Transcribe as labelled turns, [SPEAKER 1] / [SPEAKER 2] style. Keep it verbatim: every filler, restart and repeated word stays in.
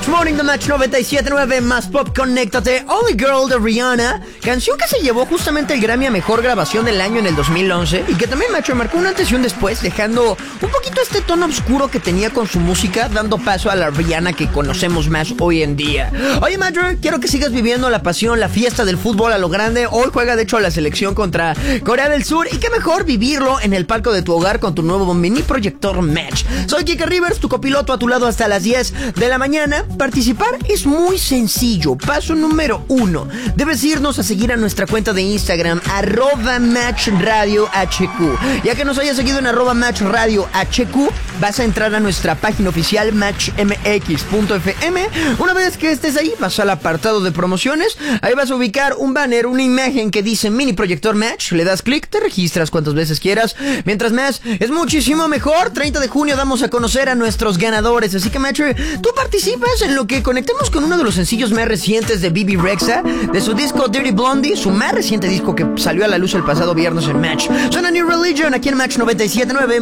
[SPEAKER 1] Morning de Match noventa y siete punto nueve más Pop, conéctate. Only Girl de Rihanna, canción que se llevó justamente el Grammy a Mejor Grabación del Año en el dos mil once y que también, macho, marcó un antes y un después, dejando un poquito este tono oscuro que tenía con su música, dando paso a la Rihanna que conocemos más hoy en día. Oye, macho, quiero que sigas viviendo la pasión, la fiesta del fútbol a lo grande. Hoy juega, de hecho, la selección contra Corea del Sur y qué mejor vivirlo en el palco de tu hogar con tu nuevo mini proyector Match. Soy Kike Rivers, tu copiloto a tu lado hasta las diez de la mañana. Participar es muy sencillo. Paso número uno. Debes irnos a seguir a nuestra cuenta de Instagram, arroba Match Radio H Q. Ya que nos hayas seguido en arroba Match Radio H Q, vas a entrar a nuestra página oficial match m x punto f m. Una vez que estés ahí, vas al apartado de promociones. Ahí vas a ubicar un banner, una imagen que dice Mini Proyector Match. Le das clic, te registras cuantas veces quieras. Mientras más, es muchísimo mejor. treinta de junio damos a conocer a nuestros ganadores. Así que, Match, tú participas en lo que conectemos con uno de los sencillos más recientes de Bebe Rexha, de su disco Dirty Blondie, su más reciente disco que salió a la luz el pasado viernes en Match. Suena New Religion aquí en Match noventa y siete punto nueve.